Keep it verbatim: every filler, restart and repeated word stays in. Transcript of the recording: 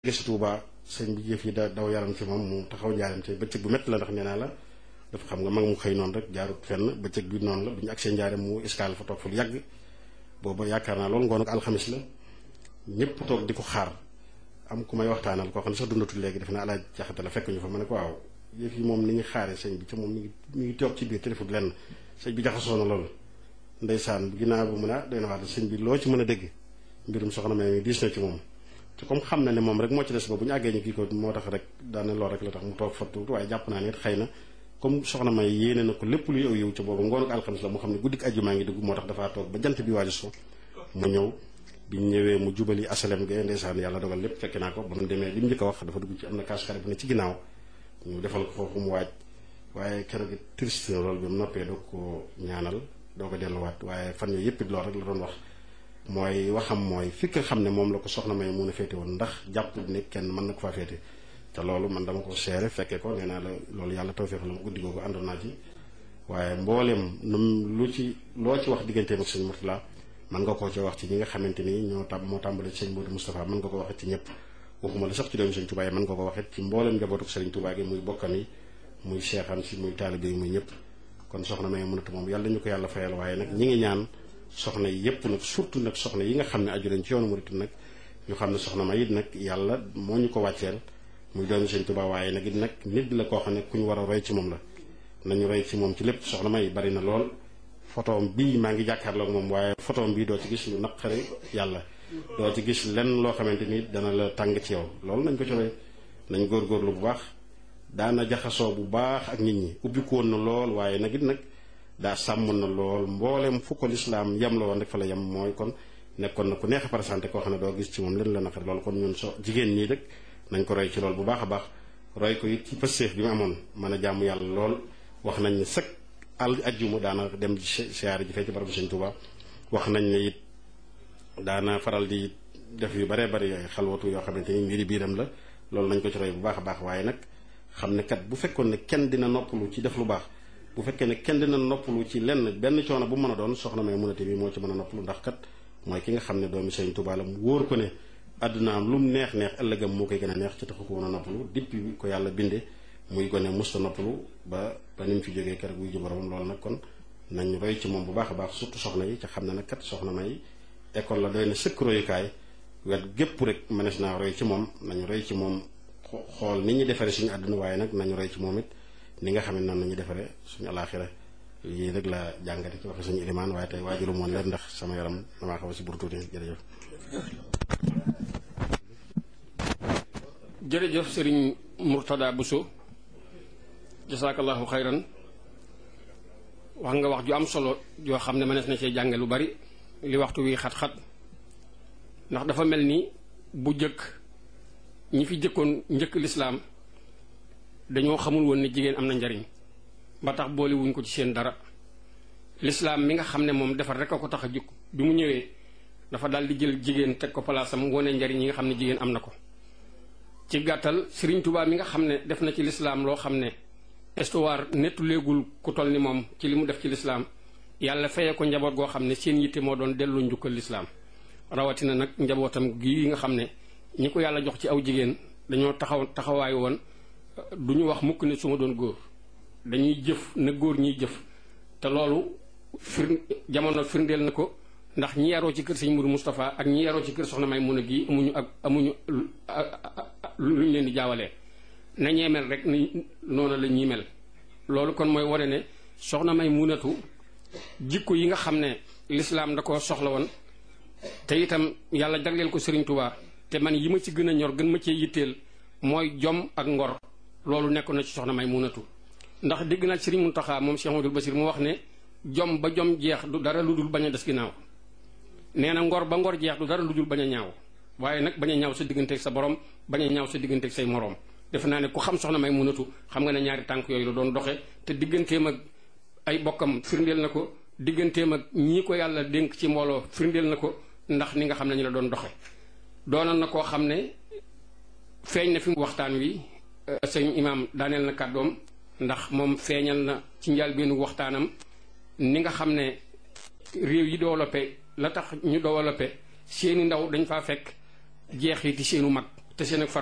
gis Tuuba sëñ bi jëf yi da daw yaram ci moom mu taxaw njaaram ci bëccëg bu métti la ndax nee naa la dafa xam nga mag mu xëy noonu rek jaarut fenn bëccëg bi noonu la bi ñu agsee njaaram mu escale fa toog fa lu yàgg booba yaakaar naa loolu ngoon ak alxamis la ñëpp toog di ko xaar am ku may waxtaanal koo xam ne sax dundatul léegi def na alaaj jaxate la fekk ñu fa ma ne ko waaw yëf yi moom ni ñu xaaree sëñ bi ci moom mi ngi mi ngi toog ci biir téléphone lenn sëñ bi jaxasoo na loolu ndeysaan ginnaaw bu mun a doy na wax sëñ bi loo ci mën a dégg mbirum soxna May mi diis na ci moom te comme xam na ne moom rek moo ci des ba bu ñu àggee ñu kii ko moo tax rek daane lool rek la tax mu toog fa tuuti waaye jàpp naa ne it xëy na comme soxna May yéene na ko lépp luy aw yiw ci boobu ngoonu ko alxamis la mu xam ne guddik àjjuma ngi dugg moo tax dafaa toog ba jant bi waaju so mu ñëw bi ñu ñëwee mu jubali asalem ga ndeysaan yàlla dogal lépp fekk naa ko ba mu demee li mu njëkk a wax dafa dugg ci am na kaas xare bu ne ci ginnaaw ñu defal ko foofu mu waaj waaye keroog triste na loolu bi mu noppee doo ko ñaanal doo ko delluwaat waaye fan yooyu yëpp it loolu rek la doon wax mooy waxam mooy fi nga xam ne moom la ko soxna May mun a féete woon ndax jàpp ne kenn mën na ko faa féete te loolu man dama ko seere fekkee ko nee naa la loolu yàlla tawfeex la ma guddi googu àndoon naa ci waaye mbooleem num lu ci loo ci wax digganteem ak sëñ Murtala mën nga koo ci wax ci ñi nga xamante ni ñoo tam moo tàmbale ci sëñ Modou Moustapha mën nga ko waxit ci ñëpp waxuma la sax ci doomu sëñ Touba yi mën nga ko waxit ci mbooleem njabootu sëriñ Touba gi muy bokkam yi muy seexam si muy taalibe yi muy ñëpp kon soxna May mënatu moom yàlla ñu ko yàlla fayal waaye nag ñi ngi ñaan soxna yi yëpp nag surtout nag soxna yi nga xam ne aju leen ci yoonu murit nag ñu xam ne soxna May it nag yàlla moo ñu ko wàcceel muy doomu sëñ Touba waaye nag it nag nit la koo xam ne ku ñu war a roy ci moom la nañu roy ci moom ci lépp soxna May bari na lool photoom bii maa ngi jàkkaarloog moom waaye photoom bii doo ci gis lu naqari yàlla doo ci gis lenn loo xamante ni dana la tàng ci yow loolu nañ ko ci roy nañ góorgóorlu bu baax daana jaxasoo bu baax ak nit ñi ubbiku woon na lool waaye nag it nag daa sàmm na lool mboolem fu ko lislaam yem la woon rek fa la yem mooy kon nekkoon na ku neex a présenté koo xam ne doo gis ci moom len la naqari loolu kon ñun so jigéen ñii rek nañ ko roy ci lool bu baax a baax roy ko it ci pëstéef bi mu amoon mën a jàmm yàlla lool wax nañ ne sëkk al ajjuma daana dem siyaare ji fee ci barabu sëñ Tuuba wax nañ ne it daana faral di def yu baree bari ay xalwatu yoo xamante ni mbiri biiram la loolu nañ ko ci roy bu baax a baax waaye nag xam ne kat bu fekkoon ne kenn dina noppalu ci def lu baax bu fekkee ne kenn dina noppalu ci lenn benn coono bu mën a doon soxna May munate bi moo ci mën a noppalu ndax kat mooy ki nga xam ne doomi sëñ Tuuba la mu wóor ko ne àddunaam lu mu neex neex ëllëgam moo koy gën a neex ci taxu ko mën a noppalu depuis ko yàlla binde muy gone musta noppalu ba ba ni mu fi jógee keroog wuy ji boromam loolu nag kon nañ roy ci moom bu baax a baax surtout soxna yi ca xam ne nag kat soxna May école la doy na sëkk royukaay wet gépp rek mënees naa roy ci moom nañu roy ci moom xool ni ñuy defaree suñu àdduna waaye nag nañu roy ci moom it ni nga xam ne noonu nañu defaree suñu alaaxira yii rek la jàngate ci waxe suñu ilimaan waaye tey waajuru moon leen ndax sama yaram damaa xaw a si bur tuuti jërëjëf jërëjëf sëriñ Murtada Bousso jasaakallahu xayran wax nga wax ju am solo joo xam ne mënees na cee jànge lu bari li waxtu wi xat-xat ndax dafa mel ni bu jëkk ñi fi jëkkoon njëkk lislaam dañoo xamul woon ne jigéen am na njariñ ba tax boole wuñ ko ci seen dara lislaam mi nga xam ne moom defar rek a ko tax a jukk bi mu ñëwee dafa daal di jël jigéen teg ko palaasam wone njariñ yi nga xam ne jigéen am na ko ci gàttal Sëriñ Tuubaa mi nga xam ne def na ci lislaam loo xam ne histoire nettu léegul ku toll ni moom ci li mu def ci lislaam yàlla fayee ko njaboot goo xam ne seen yitte moo doon delloo njukkal lislaam rawatina nag njabootam gi nga xam ne ñi ko yàlla jox ci aw jigéen dañoo taxaw taxawaay woon du ñu wax mukk ne su ma doon góor dañuy jëf na góor ñiy jëf te loolu fir jamono firndeel na ko ndax ñi yaroo ci kër sëñ Mourou Moustapha ak ñi yaroo ci kër soxna May mun a gi amuñu ak amuñu lu ñu leen di jaawalee nañee mel rek ni noonu la ñuy mel loolu kon mooy wane ne soxna May munatu jikko yi nga xam ne lislaam da ko soxla woon te itam yàlla jagleel ko Sëriñ Tuubaa te man yi ma ci gën a ñor gën ma cee yitteel mooy jom ak ngor loolu nekk na ci soxna May munatu ndax dégg naa Sëriñ Muntaxa moom Cheikh Amadou Basir mu wax ne jom ba jom jeex du dara lu dul bañ a des ginnaaw nee na ngor ba ngor jeex du dara lu dul bañ a ñaaw waaye nag bañ a ñaaw sa digganteeg sa borom bañ a ñaaw sa digganteeg say moroom defe naa ne ku xam soxna May munatu xam nga ne ñaari tànk yooyu la doon doxe te digganteem ak ay bokkam firndeel na ko digganteem ak ñii ko yàlla dénk ci mbooloo firndeel na ko ndax ni nga xam ne ñu la doon doxe doonoon na koo xam ne feeñ na fi waxtaan wi sëñ imaam daaneel na kàddoom ndax moom feeñal na ci njëlbéenu waxtaanam ni nga xam ne réew yi développé la tax ñu développé seeni ndaw dañ faa fekk jeexiti seenu mag te seen ak